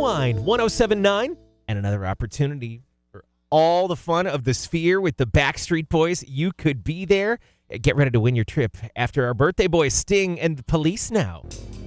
Rewind 1079 and another opportunity for all the fun of the Sphere with the Backstreet Boys. You could be there. Get ready to win your trip after our birthday boys Sting and Police Now.